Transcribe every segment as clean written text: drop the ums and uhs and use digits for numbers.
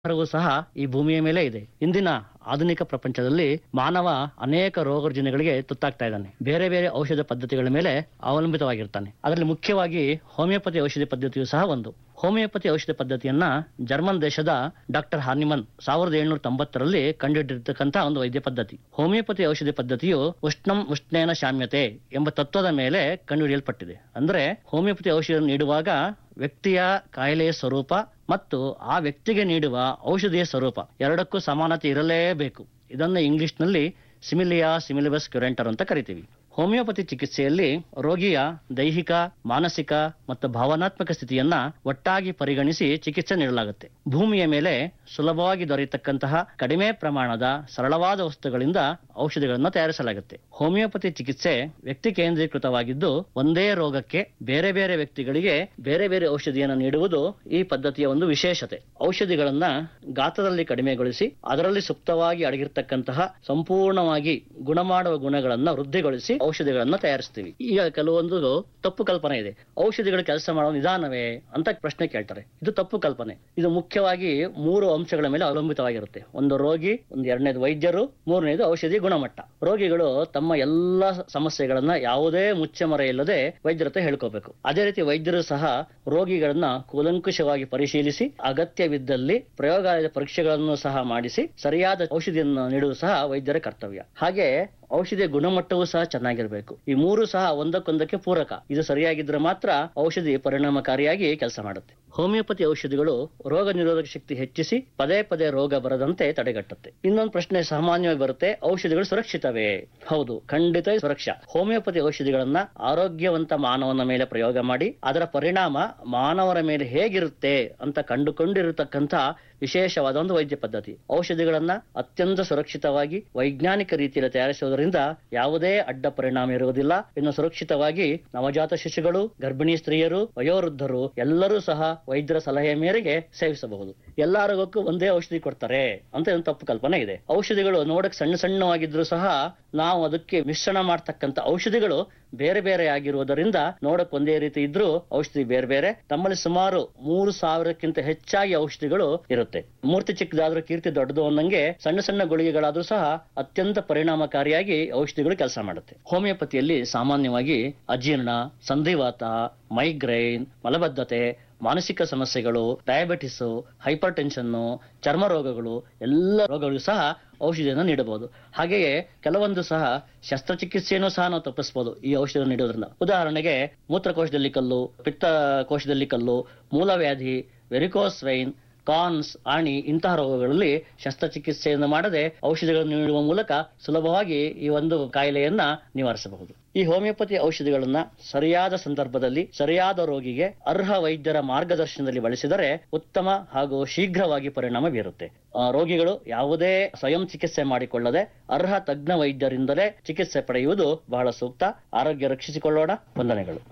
ಪರಿಹಾರವೂ ಸಹ ಈ ಭೂಮಿಯ ಮೇಲೆ ಇದೆ. ಇಂದಿನ ಆಧುನಿಕ ಪ್ರಪಂಚದಲ್ಲಿ ಮಾನವ ಅನೇಕ ರೋಗ ರುಜಿನಗಳಿಗೆ ತುತ್ತಾಗ್ತಾ ಇದ್ದಾನೆ. ಬೇರೆ ಬೇರೆ ಔಷಧ ಪದ್ಧತಿಗಳ ಮೇಲೆ ಅವಲಂಬಿತವಾಗಿರ್ತಾನೆ. ಅದರಲ್ಲಿ ಮುಖ್ಯವಾಗಿ ಹೋಮಿಯೋಪತಿ ಔಷಧಿ ಪದ್ಧತಿಯು ಸಹ ಒಂದು. ಹೋಮಿಯೋಪತಿ ಔಷಧ ಪದ್ಧತಿಯನ್ನ ಜರ್ಮನ್ ದೇಶದ ಡಾಕ್ಟರ್ ಹಾರ್ನಿಮನ್ 1790ರಲ್ಲಿ ಕಂಡುಹಿಡಿದಿರ್ತಕ್ಕಂತಹ ಒಂದು ವೈದ್ಯ ಪದ್ಧತಿ. ಹೋಮಿಯೋಪತಿ ಔಷಧಿ ಪದ್ಧತಿಯು ಉಷ್ಣಂ ಉಷ್ಣೇನ ಶಾಮ್ಯತೆ ಎಂಬ ತತ್ವದ ಮೇಲೆ ಕಂಡುಹಿಡಿಯಲ್ಪಟ್ಟಿದೆ. ಅಂದ್ರೆ ಹೋಮಿಯೋಪತಿ ಔಷಧ ನೀಡುವಾಗ ವ್ಯಕ್ತಿಯ ಕಾಯಿಲೆಯ ಸ್ವರೂಪ ಮತ್ತು ಆ ವ್ಯಕ್ತಿಗೆ ನೀಡುವ ಔಷಧಿಯ ಸ್ವರೂಪ ಎರಡಕ್ಕೂ ಸಮಾನತೆ ಇರಲೇಬೇಕು. ಇದನ್ನು ಇಂಗ್ಲಿಷ್ನಲ್ಲಿ ಸಿಮಿಲಿಯಾ ಸಿಮಿಲಿಬಸ್ ಕ್ಯುರೆಂಟರ್ ಅಂತ ಕರಿತೀವಿ. ಹೋಮಿಯೋಪತಿ ಚಿಕಿತ್ಸೆಯಲ್ಲಿ ರೋಗಿಯ ದೈಹಿಕ, ಮಾನಸಿಕ ಮತ್ತು ಭಾವನಾತ್ಮಕ ಸ್ಥಿತಿಯನ್ನ ಒಟ್ಟಾಗಿ ಪರಿಗಣಿಸಿ ಚಿಕಿತ್ಸೆ ನೀಡಲಾಗುತ್ತೆ. ಭೂಮಿಯ ಮೇಲೆ ಸುಲಭವಾಗಿ ದೊರೆಯತಕ್ಕಂತಹ ಕಡಿಮೆ ಪ್ರಮಾಣದ ಸರಳವಾದ ವಸ್ತುಗಳಿಂದ ಔಷಧಿಗಳನ್ನು ತಯಾರಿಸಲಾಗುತ್ತೆ. ಹೋಮಿಯೋಪತಿ ಚಿಕಿತ್ಸೆ ವ್ಯಕ್ತಿ ಕೇಂದ್ರೀಕೃತವಾಗಿದ್ದು ಒಂದೇ ರೋಗಕ್ಕೆ ಬೇರೆ ಬೇರೆ ವ್ಯಕ್ತಿಗಳಿಗೆ ಬೇರೆ ಬೇರೆ ಔಷಧಿಯನ್ನು ನೀಡುವುದು ಈ ಪದ್ಧತಿಯ ಒಂದು ವಿಶೇಷತೆ. ಔಷಧಿಗಳನ್ನ ಗಾತ್ರದಲ್ಲಿ ಕಡಿಮೆಗೊಳಿಸಿ ಅದರಲ್ಲಿ ಸುಪ್ತವಾಗಿ ಅಡಗಿರ್ತಕ್ಕಂತಹ ಸಂಪೂರ್ಣವಾಗಿ ಗುಣಮಾಡುವ ಗುಣಗಳನ್ನ ವೃದ್ಧಿಗೊಳಿಸಿ ಔಷಧಿಗಳನ್ನ ತಯಾರಿಸ್ತೀವಿ. ಈಗ ಕೆಲವೊಂದು ತಪ್ಪು ಕಲ್ಪನೆ ಇದೆ. ಔಷಧಿಗಳು ಕೆಲಸ ಮಾಡುವ ನಿಧಾನವೇ ಅಂತ ಪ್ರಶ್ನೆ ಕೇಳ್ತಾರೆ. ಇದು ತಪ್ಪು ಕಲ್ಪನೆ. ಇದು ಮುಖ್ಯವಾಗಿ 3 ಅಂಶಗಳ ಮೇಲೆ ಅವಲಂಬಿತವಾಗಿರುತ್ತೆ. ಒಂದು ರೋಗಿ, ಒಂದು ಎರಡನೇದು ವೈದ್ಯರು, ಮೂರನೇದು ಔಷಧಿ ಗುಣಮಟ್ಟ. ರೋಗಿಗಳು ತಮ್ಮ ಎಲ್ಲಾ ಸಮಸ್ಯೆಗಳನ್ನ ಯಾವುದೇ ಮುಚ್ಚಮರೆ ಇಲ್ಲದೆ ವೈದ್ಯರ ಹತ್ರ ಹೇಳ್ಕೋಬೇಕು. ಅದೇ ರೀತಿ ವೈದ್ಯರು ಸಹ ರೋಗಿಗಳನ್ನ ಕೂಲಂಕುಷವಾಗಿ ಪರಿಶೀಲಿಸಿ ಅಗತ್ಯವಿದ್ದಲ್ಲಿ ಪ್ರಯೋಗಾಲಯದ ಪರೀಕ್ಷೆಗಳನ್ನು ಸಹ ಮಾಡಿಸಿ ಸರಿಯಾದ ಔಷಧಿಯನ್ನು ನೀಡುವುದು ಸಹ ವೈದ್ಯರ ಕರ್ತವ್ಯ. ಹಾಗೆ ಔಷಧಿಯ ಗುಣಮಟ್ಟವೂ ಸಹ ಚೆನ್ನಾಗಿರ್ಬೇಕು. ಈ 3 ಸಹ ಒಂದಕ್ಕೊಂದಕ್ಕೆ ಪೂರಕ. ಇದು ಸರಿಯಾಗಿದ್ರೆ ಮಾತ್ರ ಔಷಧಿ ಪರಿಣಾಮಕಾರಿಯಾಗಿ ಕೆಲಸ ಮಾಡುತ್ತೆ. ಹೋಮಿಯೋಪತಿ ಔಷಧಿಗಳು ರೋಗ ನಿರೋಧಕ ಶಕ್ತಿ ಹೆಚ್ಚಿಸಿ ಪದೇ ಪದೇ ರೋಗ ಬರದಂತೆ ತಡೆಗಟ್ಟುತ್ತೆ. ಇನ್ನೊಂದು ಪ್ರಶ್ನೆ ಸಾಮಾನ್ಯವಾಗಿ ಬರುತ್ತೆ, ಔಷಧಿಗಳು ಸುರಕ್ಷಿತವೇ? ಹೌದು, ಖಂಡಿತ ಸುರಕ್ಷಾ. ಹೋಮಿಯೋಪತಿ ಔಷಧಿಗಳನ್ನ ಆರೋಗ್ಯವಂತ ಮಾನವನ ಮೇಲೆ ಪ್ರಯೋಗ ಮಾಡಿ ಅದರ ಪರಿಣಾಮ ಮಾನವರ ಮೇಲೆ ಹೇಗಿರುತ್ತೆ ಅಂತ ಕಂಡುಕೊಂಡಿರತಕ್ಕಂತ ವಿಶೇಷವಾದ ಒಂದು ವೈದ್ಯ ಪದ್ಧತಿ. ಔಷಧಿಗಳನ್ನ ಅತ್ಯಂತ ಸುರಕ್ಷಿತವಾಗಿ ವೈಜ್ಞಾನಿಕ ರೀತಿಯಲ್ಲಿ ತಯಾರಿಸುವುದರಿಂದ ಯಾವುದೇ ಅಡ್ಡ ಪರಿಣಾಮ ಇರುವುದಿಲ್ಲ. ಇನ್ನು ಸುರಕ್ಷಿತವಾಗಿ ನವಜಾತ ಶಿಶುಗಳು, ಗರ್ಭಿಣಿ ಸ್ತ್ರೀಯರು, ವಯೋವೃದ್ಧರು ಎಲ್ಲರೂ ಸಹ ವೈದ್ಯರ ಸಲಹೆಯ ಮೇರೆಗೆ ಸೇವಿಸಬಹುದು. ಎಲ್ಲಾ ರೋಗಕ್ಕೂ ಒಂದೇ ಔಷಧಿ ಕೊಡ್ತಾರೆ ಅಂತ ಒಂದು ತಪ್ಪು ಕಲ್ಪನೆ ಇದೆ. ಔಷಧಿಗಳು ನೋಡಕ್ ಸಣ್ಣವಾಗಿದ್ರು ಸಹ ನಾವು ಅದಕ್ಕೆ ಮಿಶ್ರಣ ಮಾಡ್ತಕ್ಕಂಥ ಔಷಧಿಗಳು ಬೇರೆ ಬೇರೆ ಆಗಿರುವುದರಿಂದ ನೋಡಕ್ ಒಂದೇ ರೀತಿ ಇದ್ರೂ ಔಷಧಿ ಬೇರೆ ಬೇರೆ. ತಮ್ಮಲ್ಲಿ ಸುಮಾರು 3000ಕ್ಕಿಂತ ಹೆಚ್ಚಾಗಿ ಔಷಧಿಗಳು ಇರುತ್ತೆ. ಮೂರ್ತಿ ಚಿಕ್ಕದಾದ್ರೂ ಕೀರ್ತಿ ದೊಡ್ಡದು ಅನ್ನಂಗೆ ಸಣ್ಣ ಗುಳಿಗೆಗಳಾದ್ರೂ ಸಹ ಅತ್ಯಂತ ಪರಿಣಾಮಕಾರಿಯಾಗಿ ಔಷಧಿಗಳು ಕೆಲಸ ಮಾಡುತ್ತೆ. ಹೋಮಿಯೋಪತಿಯಲ್ಲಿ ಸಾಮಾನ್ಯವಾಗಿ ಅಜೀರ್ಣ, ಸಂಧಿವಾತ, ಮೈಗ್ರೈನ್, ಮಲಬದ್ಧತೆ, ಮಾನಸಿಕ ಸಮಸ್ಯೆಗಳು, ಡಯಾಬಿಟಿಸ್, ಹೈಪರ್ ಟೆನ್ಷನ್, ಚರ್ಮ ರೋಗಗಳು ಎಲ್ಲ ರೋಗಗಳು ಸಹ ಔಷಧಿಯನ್ನು ನೀಡಬಹುದು. ಹಾಗೆಯೇ ಕೆಲವೊಂದು ಸಹ ಶಸ್ತ್ರಚಿಕಿತ್ಸೆಯನ್ನು ಸಹ ನಾವು ತಪ್ಪಿಸಬಹುದು ಈ ಔಷಧಿಯನ್ನು ನೀಡೋದ್ರಿಂದ. ಉದಾಹರಣೆಗೆ ಮೂತ್ರಕೋಶದಲ್ಲಿ ಕಲ್ಲು, ಪಿತ್ತಕೋಶದಲ್ಲಿ ಕಲ್ಲು, ಮೂಲವ್ಯಾಧಿ, ವೆರಿಕೋಸ್ ವೈನ್, ಕಾನ್ಸ್, ಆಣಿ ಇಂತಹ ರೋಗಗಳಲ್ಲಿ ಶಸ್ತ್ರಚಿಕಿತ್ಸೆಯನ್ನು ಮಾಡದೆ ಔಷಧಿಗಳನ್ನು ನೀಡುವ ಮೂಲಕ ಸುಲಭವಾಗಿ ಈ ಒಂದು ಕಾಯಿಲೆಯನ್ನ ನಿವಾರಿಸಬಹುದು. ಈ ಹೋಮಿಯೋಪತಿ ಔಷಧಿಗಳನ್ನ ಸರಿಯಾದ ಸಂದರ್ಭದಲ್ಲಿ ಸರಿಯಾದ ರೋಗಿಗೆ ಅರ್ಹ ವೈದ್ಯರ ಮಾರ್ಗದರ್ಶನದಲ್ಲಿ ಬಳಸಿದರೆ ಉತ್ತಮ ಹಾಗೂ ಶೀಘ್ರವಾಗಿ ಪರಿಣಾಮ ಬೀರುತ್ತೆ. ರೋಗಿಗಳು ಯಾವುದೇ ಸ್ವಯಂ ಚಿಕಿತ್ಸೆ ಮಾಡಿಕೊಳ್ಳದೆ ಅರ್ಹ ತಜ್ಞ ವೈದ್ಯರಿಂದಲೇ ಚಿಕಿತ್ಸೆ ಪಡೆಯುವುದು ಬಹಳ ಸೂಕ್ತ. ಆರೋಗ್ಯ ರಕ್ಷಿಸಿಕೊಳ್ಳೋಣ. ವಂದನೆಗಳು.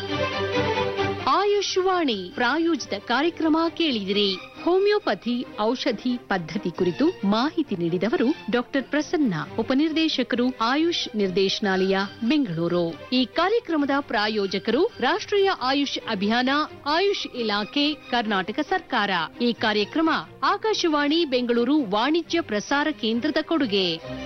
ಆಯುಷ್ವಾಣಿ ಪ್ರಾಯೋಜಿತ ಕಾರ್ಯಕ್ರಮ ಕೇಳಿದಿರಿ. ಹೋಮಿಯೋಪತಿ ಔಷಧಿ ಪದ್ಧತಿ ಕುರಿತು ಮಾಹಿತಿ ನೀಡಿದವರು ಡಾಕ್ಟರ್ ಪ್ರಸನ್ನ, ಉಪನಿರ್ದೇಶಕರು, ಆಯುಷ್ ನಿರ್ದೇಶನಾಲಯ, ಬೆಂಗಳೂರು. ಈ ಕಾರ್ಯಕ್ರಮದ ಪ್ರಾಯೋಜಕರು ರಾಷ್ಟ್ರೀಯ ಆಯುಷ್ ಅಭಿಯಾನ, ಆಯುಷ್ ಇಲಾಖೆ, ಕರ್ನಾಟಕ ಸರ್ಕಾರ. ಈ ಕಾರ್ಯಕ್ರಮ ಆಕಾಶವಾಣಿ ಬೆಂಗಳೂರು ವಾಣಿಜ್ಯ ಪ್ರಸಾರ ಕೇಂದ್ರದ ಕೊಡುಗೆ.